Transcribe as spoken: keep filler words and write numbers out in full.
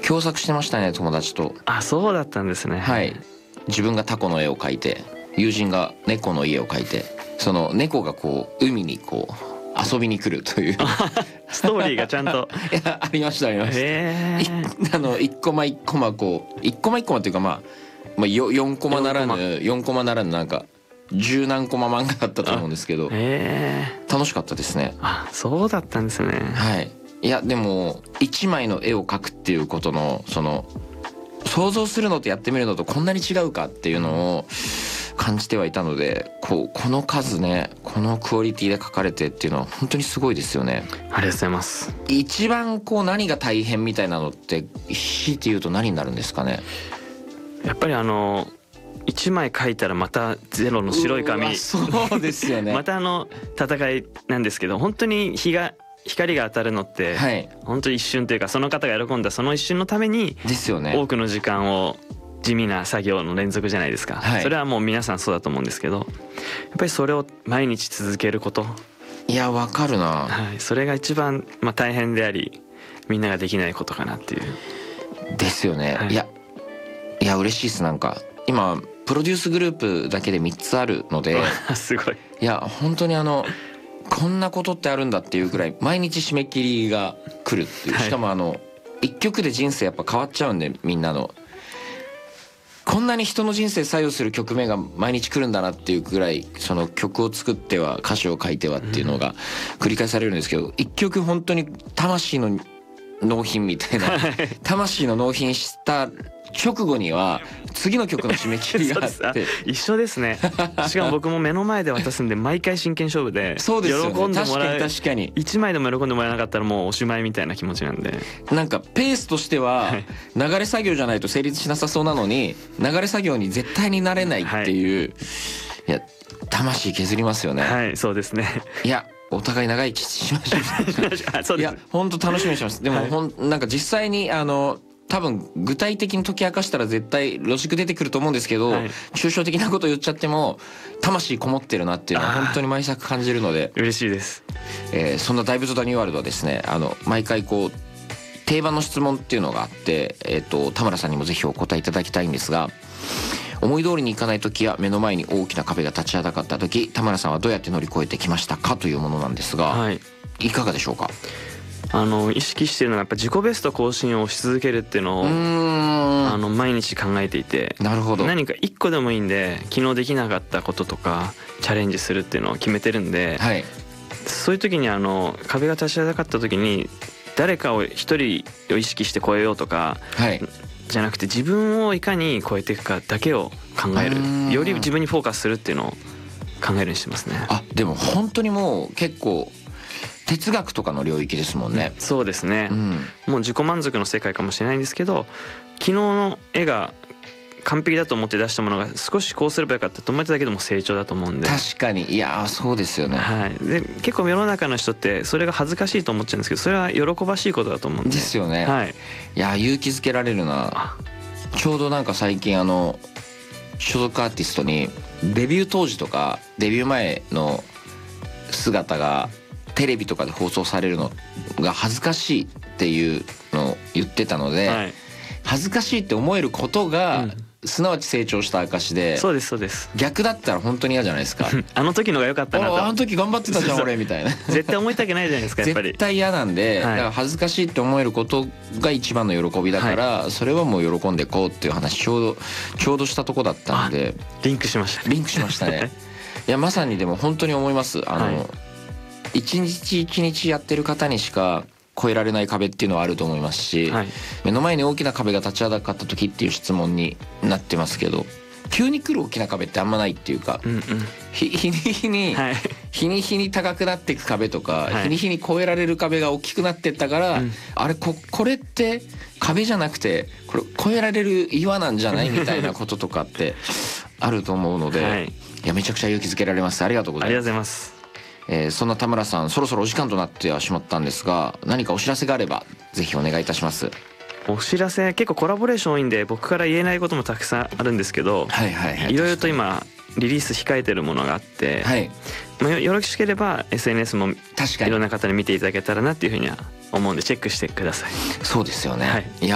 共作してましたね、友達と。 あ、そうだったんですね。 はい。自分がタコの絵を描いて、友人が猫の家を描いて、その猫がこう海にこう遊びに来るというストーリーがちゃんといや、ありましたありました。 へいあの一コマ一コマこう一コマ一コマっていうか、まあ、まあよ四コマならぬ四コマならぬなんか十何コマ漫画だったと思うんですけど、 え楽しかったですね。 あ、そうだったんですね。 はい。いやでも一枚の絵を描くっていうことのその想像するのとやってみるのとこんなに違うかっていうのを感じてはいたので、こうこの数ね、このクオリティで描かれてっていうのは本当にすごいですよね。 ありがとうございます。 一番こう何が大変みたいなのって強いて言うと何になるんですかね。 やっぱりあのいちまい描いたらまたゼロの白い紙、 そうですよねまたあの戦いなんですけど、本当に日が光が当たるのって、はい、本当に一瞬というか、その方が喜んだその一瞬のためにですよね。 多くの時間を地味な作業の連続じゃないですか、はい、それはもう皆さんそうだと思うんですけど、やっぱりそれを毎日続けること、 いやわかるな、 はい、それが一番、まあ、大変でありみんなができないことかなっていうですよね、はい、いやいや嬉しいです。なんか今プロデュースグループだけでみっつあるのですごい。 いや本当にあのこんなことってあるんだっていうくらい毎日締め切りが来るっていう、しかもあのいっきょくで人生やっぱ変わっちゃうんで、みんなのこんなに人の人生左右する曲名が毎日来るんだなっていうくらい、その曲を作っては歌詞を書いてはっていうのが繰り返されるんですけど、いっきょく本当に魂の納品みたいな魂の納品した直後には次の曲の締め切りがあって一緒ですね。しかも僕も目の前で渡すんで毎回真剣勝負で、 そうですよね、 喜んでもらう、 確かに確かにいちまいでも喜んでもらえなかったらもうおしまいみたいな気持ちなんで、 なんかペースとしては流れ作業じゃないと成立しなさそうなのに流れ作業に絶対になれないっていう、はい、いや魂削りますよね。 はい、そうですね。 いやお互い長生きしましょう。いや本当楽しみにします。でも、はい、ほんなんか実際にあの多分具体的に解き明かしたら絶対ロジック出てくると思うんですけど、はい、抽象的なこと言っちゃっても魂こもってるなっていうのは本当に毎作感じるので嬉しいです。 えー、そんな大仏ダニワールドはですね、あの毎回こう定番の質問っていうのがあって、えー、と田村さんにもぜひお答えいただきたいんですが、思い通りにいかない時や目の前に大きな壁が立ちはだかった時、田村さんはどうやって乗り越えてきましたかというものなんですが、はい、いかがでしょうか。 あの意識しているのがやっぱ自己ベスト更新をし続けるっていうのをあの毎日考えていて、 なるほど、 何かいっこでもいいんで昨日できなかったこととかチャレンジするっていうのを決めてるんで、はい、そういう時にあの壁が立ちはだかった時に誰かを一人を意識して超えようとか、はい、じゃなくて自分をいかに超えていくかだけを考える、より自分にフォーカスするっていうのを考えるようにしてますね。 あ、でも本当にもう結構哲学とかの領域ですもんね。 そうですね、うん、もう自己満足の世界かもしれないんですけど、昨日の絵が完璧だと思って出したものが少しこうすればよかったと思っただけでも成長だと思うんで。 確かに、いやそうですよね、 はい、で結構世の中の人ってそれが恥ずかしいと思っちゃうんですけど、それは喜ばしいことだと思うんで。 ですよね、 はい、 いや勇気づけられるな。ちょうどなんか最近あの所属アーティストにデビュー当時とかデビュー前の姿がテレビとかで放送されるのが恥ずかしいっていうのを言ってたので、はい、恥ずかしいって思えることが、うん、すなわち成長した証で。 そうですそうです。 逆だったら本当に嫌じゃないですか。 あの時のが良かったなと。 あの時頑張ってたじゃん俺みたいな。 絶対思いたくないじゃないですかやっぱり。 絶対嫌なんで、はい、だから恥ずかしいって思えることが一番の喜びだから、はい、それはもう喜んでいこうっていう話ちょうどちょうどしたとこだったんで。 リンクしましたね。 リンクしましたね。いやまさにでも本当に思います。あの、はい、一日一日やってる方にしか越えられない壁っていうのはあると思いますし、はい、目の前に大きな壁が立ちはだかった時っていう質問になってますけど、急に来る大きな壁ってあんまないっていうか、うんうん、日に日に、はい、日に日に高くなっていく壁とか、はい、日に日に越えられる壁が大きくなってったから、うん、あれ こ, これって壁じゃなくてこれ越えられる岩なんじゃないみたいなこととかってあると思うので、はい、いやめちゃくちゃ勇気づけられます。ありがとうございます。 ありがとうございます。 えー、そんな田村さんそろそろお時間となってはしまったんですが、何かお知らせがあればぜひお願いいたします。 お知らせ結構コラボレーション多いんで僕から言えないこともたくさんあるんですけど、はいはいはい、いろいろと今リリース控えてるものがあって、はい、まあ、よろしければ エスエヌエス もいろんな方に見ていただけたらなっていうふうには思うんでチェックしてください。 そうですよね、はい、いや